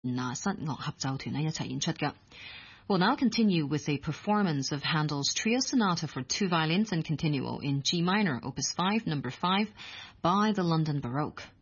室樂合奏團一齊演出㗎。We'll now continue with a performance of Handel's Trio Sonata for 2 violins and continuo in G minor, Opus 5, number 5, by the London Baroque.